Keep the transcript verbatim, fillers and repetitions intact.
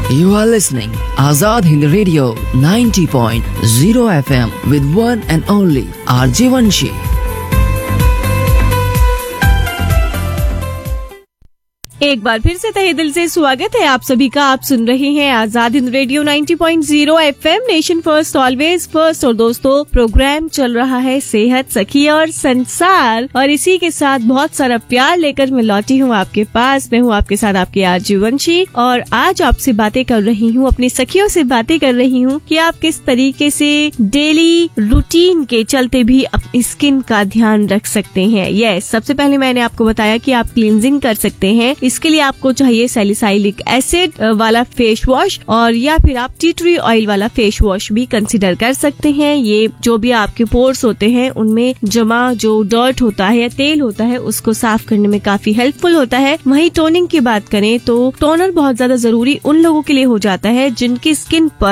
You are listening Azad Hind Radio ninety point zero F M with one and only R J Vanshi. एक बार फिर से तहे दिल से स्वागत है आप सभी का। आप सुन रहे हैं Azad Hind radio ninety point zero FM, nation first always first. और दोस्तों, प्रोग्राम चल रहा है सेहत, सखी और संसार, और इसी के साथ बहुत सारा प्यार लेकर मैं लौटी हूँ आपके पास। मैं हूँ आपके साथ आपकी आरजे वंशी, और आज आपसे बातें कर रही हूँ, अपनी सखियों से बातें कर रही हूँ कि आप किस तरीके से डेली रूटीन के चलते भी अपनी स्किन का ध्यान रख सकते हैं। यस, सबसे पहले मैंने आपको बताया कि आप क्लींजिंग कर सकते हैं। इसके लिए आपको चाहिए सैलिसाइलिक एसिड वाला फेस वॉश, और या फिर आप टी ट्री ऑयल वाला फेस वॉश भी कंसीडर कर सकते हैं। ये जो भी आपके पोर्स होते हैं उनमें जमा जो डर्ट होता है या तेल होता है उसको साफ करने में काफी हेल्पफुल होता है। वहीं टोनिंग की बात करें तो टोनर बहुत ज्यादा जरूरी उन लोगों के लिए हो जाता है जिनकी स्किन पर